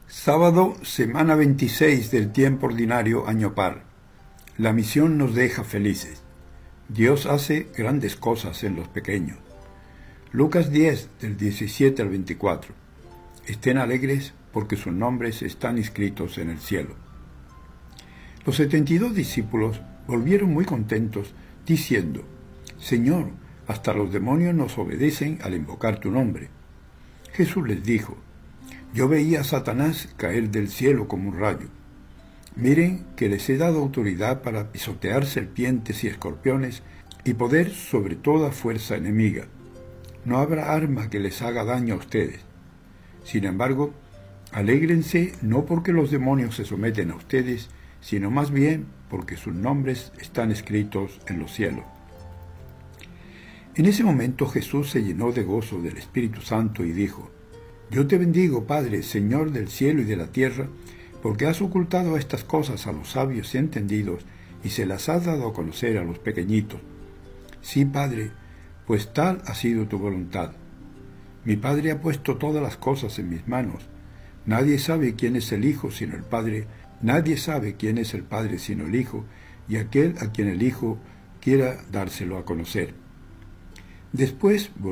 Sábado, semana 26 del tiempo ordinario, año par. La misión nos deja felices. Dios hace grandes cosas en los pequeños. Lucas 10, del 17 al 24. Estén alegres porque sus nombres están inscritos en el cielo. Los 72 discípulos volvieron muy contentos, diciendo: Señor, hasta los demonios nos obedecen al invocar tu nombre. Jesús les dijo: Yo veía a Satanás caer del cielo como un rayo. Miren que les he dado autoridad para pisotear serpientes y escorpiones y poder sobre toda fuerza enemiga. No habrá arma que les haga daño a ustedes. Sin embargo, alégrense no porque los demonios se someten a ustedes, sino más bien porque sus nombres están escritos en los cielos. En ese momento Jesús se llenó de gozo del Espíritu Santo y dijo: Yo te bendigo, Padre, Señor del cielo y de la tierra, porque has ocultado estas cosas a los sabios y entendidos y se las has dado a conocer a los pequeñitos. Sí, Padre, pues tal ha sido tu voluntad. Mi Padre ha puesto todas las cosas en mis manos. Nadie sabe quién es el Hijo sino el Padre. Nadie sabe quién es el Padre sino el Hijo, y aquel a quien el Hijo quiera dárselo a conocer. Después